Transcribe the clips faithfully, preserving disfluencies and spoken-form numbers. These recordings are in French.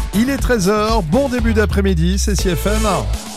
Il est treize heures, bon début d'après-midi, c'est C F M.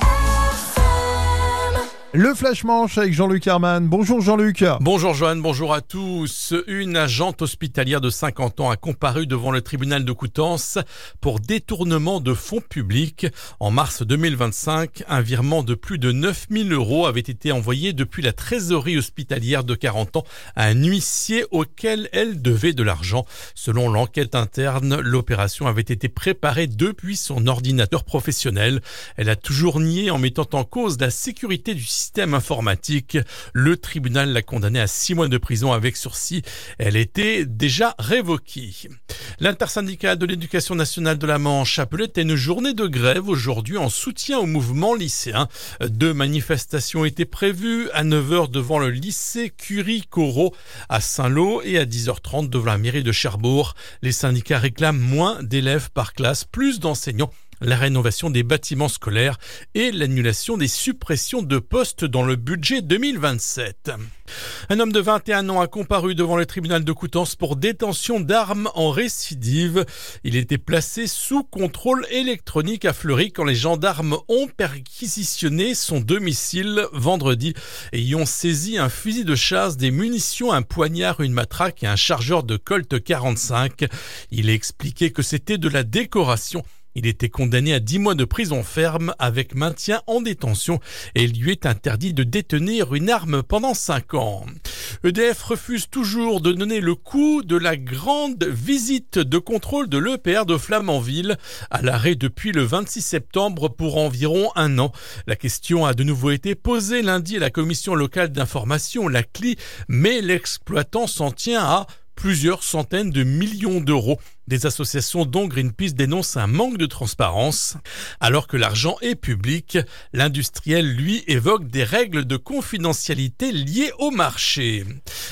Le Flash Manche avec Jean-Luc Herman. Bonjour Jean-Luc. Bonjour Johan, bonjour à tous. Une agente hospitalière de cinquante ans a comparu devant le tribunal de Coutances pour détournement de fonds publics. En mars deux mille vingt-cinq, un virement de plus de neuf mille euros avait été envoyé depuis la trésorerie hospitalière de quarante ans à un huissier auquel elle devait de l'argent. Selon l'enquête interne, l'opération avait été préparée depuis son ordinateur professionnel. Elle a toujours nié en mettant en cause la sécurité du système système informatique. Le tribunal l'a condamnée à six mois de prison avec sursis. Elle était déjà révoquée. L'intersyndicale de l'éducation nationale de la Manche appelait à une journée de grève aujourd'hui en soutien au mouvement lycéen. Deux manifestations étaient prévues à neuf heures devant le lycée Curie-Corot à Saint-Lô et à dix heures trente devant la mairie de Cherbourg. Les syndicats réclament moins d'élèves par classe, plus d'enseignants, la rénovation des bâtiments scolaires et l'annulation des suppressions de postes dans le budget deux mille vingt-sept. Un homme de vingt et un ans a comparu devant le tribunal de Coutances pour détention d'armes en récidive. Il était placé sous contrôle électronique à Fleury quand les gendarmes ont perquisitionné son domicile vendredi et y ont saisi un fusil de chasse, des munitions, un poignard, une matraque et un chargeur de Colt quarante-cinq. Il a expliqué que c'était de la décoration. Il était condamné à dix mois de prison ferme avec maintien en détention et il lui est interdit de détenir une arme pendant cinq ans. E D F refuse toujours de donner le coût de la grande visite de contrôle de l'E P R de Flamanville à l'arrêt depuis le vingt-six septembre pour environ un an. La question a de nouveau été posée lundi à la commission locale d'information, la C L I, mais l'exploitant s'en tient à plusieurs centaines de millions d'euros. Des associations dont Greenpeace dénoncent un manque de transparence. Alors que l'argent est public, l'industriel, lui, évoque des règles de confidentialité liées au marché.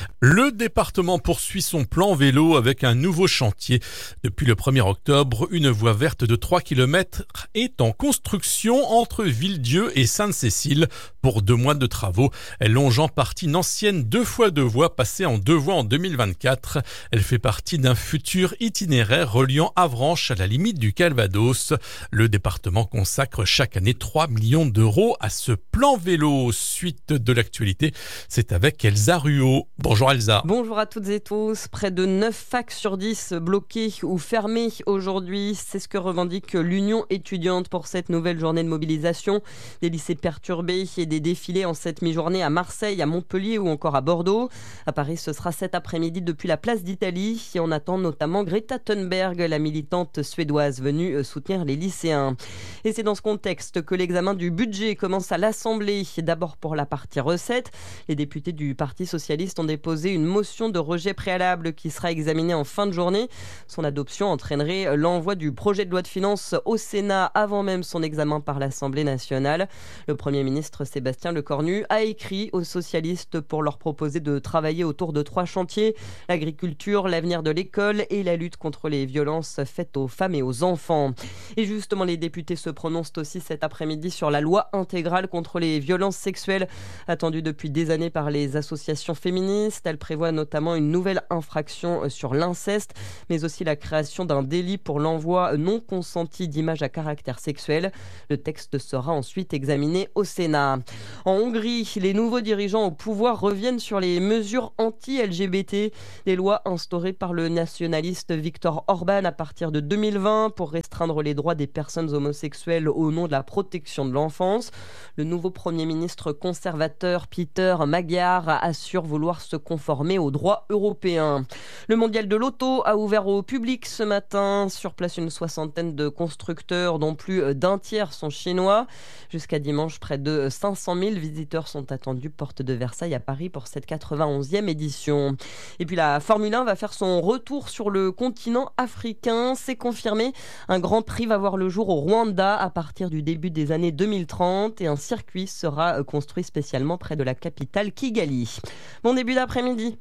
Le département poursuit son plan vélo avec un nouveau chantier. Depuis le premier octobre, une voie verte de trois kilomètres est en construction entre Villedieu et Sainte-Cécile pour deux mois de travaux. Elle longe en partie une ancienne deux fois deux voies passée en deux voies en deux mille vingt-quatre. Elle fait partie d'un futur itinéraire reliant Avranches à la limite du Calvados. Le département consacre chaque année trois millions d'euros à ce plan vélo. Suite de l'actualité, c'est avec Elsa Ruot. Bonjour Elsa. Bonjour à toutes et tous. Près de neuf facs sur dix bloqués ou fermés aujourd'hui. C'est ce que revendique l'Union étudiante pour cette nouvelle journée de mobilisation. Des lycées perturbés et des défilés en cette mi-journée à Marseille, à Montpellier ou encore à Bordeaux. À Paris, ce sera cet après-midi depuis la place d'Italie et on attend notamment Greta Thunberg, la militante suédoise venue soutenir les lycéens. Et c'est dans ce contexte que l'examen du budget commence à l'Assemblée. D'abord pour la partie recettes. Les députés du Parti socialiste ont déposé une motion de rejet préalable qui sera examinée en fin de journée. Son adoption entraînerait l'envoi du projet de loi de finances au Sénat avant même son examen par l'Assemblée nationale. Le Premier ministre Sébastien Lecornu a écrit aux socialistes pour leur proposer de travailler autour de trois chantiers: l'agriculture, l'avenir de l'école et la lutte contre les violences faites aux femmes et aux enfants. Et justement, les députés se prononcent aussi cet après-midi sur la loi intégrale contre les violences sexuelles, attendue depuis des années par les associations féministes. Elle prévoit notamment une nouvelle infraction sur l'inceste, mais aussi la création d'un délit pour l'envoi non consenti d'images à caractère sexuel. Le texte sera ensuite examiné au Sénat. En Hongrie, les nouveaux dirigeants au pouvoir reviennent sur les mesures anti-L G B T, des lois instaurées par le nationaliste Viktor Orban à partir de deux mille vingt pour restreindre les droits des personnes homosexuelles au nom de la protection de l'enfance. Le nouveau Premier ministre conservateur Peter Magyar assure vouloir se conformer aux droits européens. Le mondial de l'auto a ouvert au public ce matin. Sur place, une soixantaine de constructeurs dont plus d'un tiers sont chinois. Jusqu'à dimanche, près de cinq cent mille visiteurs sont attendus porte de Versailles à Paris pour cette quatre-vingt-onzième édition. Et puis la Formule un va faire son retour sur le continent africain. C'est confirmé. Un Grand Prix va voir le jour au Rwanda à partir du début des années deux mille trente et un circuit sera construit spécialement près de la capitale Kigali. Bon début d'après-midi.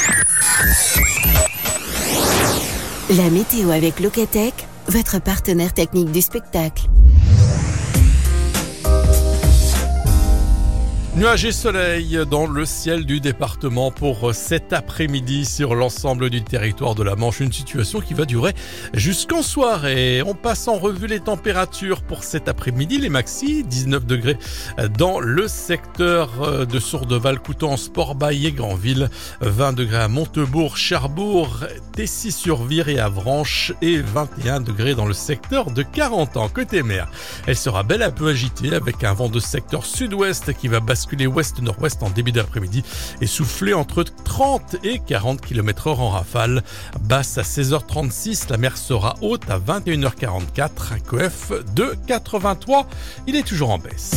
La météo avec Locatech, votre partenaire technique du spectacle. Nuages et soleil dans le ciel du département pour cet après-midi sur l'ensemble du territoire de la Manche. Une situation qui va durer jusqu'en soirée. On passe en revue les températures pour cet après-midi. Les maxi, dix-neuf degrés dans le secteur de Sourdeval, Coutances, Port-Bail et Granville. vingt degrés à Montebourg, Cherbourg, Tessy-sur-Vire et Avranches. Et vingt et un degrés dans le secteur de Carentan. Côté mer, elle sera belle un peu agitée avec un vent de secteur sud-ouest qui va basculer ouest-nord-ouest en début d'après-midi et souffler entre trente et quarante kilomètres heure en rafale. Basse à seize heures trente-six, la mer sera haute à vingt et une heures quarante-quatre, un C O F de quatre-vingt-trois. Il est toujours en baisse.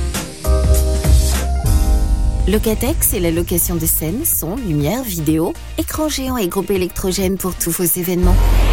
Locatec, c'est la location de scènes, son, lumière, vidéo, écran géant et groupe électrogène pour tous vos événements.